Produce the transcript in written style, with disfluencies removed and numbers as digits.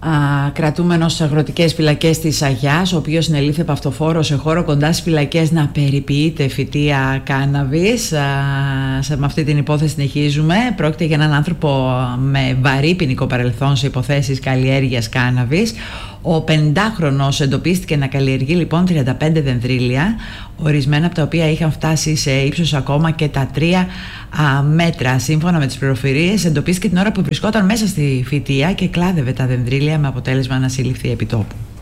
κρατούμενος στις αγροτικές φυλακές της Αγιάς, ο οποίος συνελήφθη από αυτοφόρο σε χώρο κοντά στις φυλακές να περιποιείται φυτεία κάναβης. Με αυτή την υπόθεση συνεχίζουμε. Πρόκειται για έναν άνθρωπο με βαρύ ποινικό παρελθόν σε υποθέσεις καλλιέργειας κάναβης. Ο 50χρονος εντοπίστηκε να καλλιεργεί λοιπόν 35 δενδρίλια, ορισμένα από τα οποία είχαν φτάσει σε ύψος ακόμα και τα 3 μέτρα. Σύμφωνα με τις πληροφορίες, εντοπίστηκε την ώρα που βρισκόταν μέσα στη φυτεία και κλάδευε τα δενδρίλια, με αποτέλεσμα να συλληφθεί επί τόπου.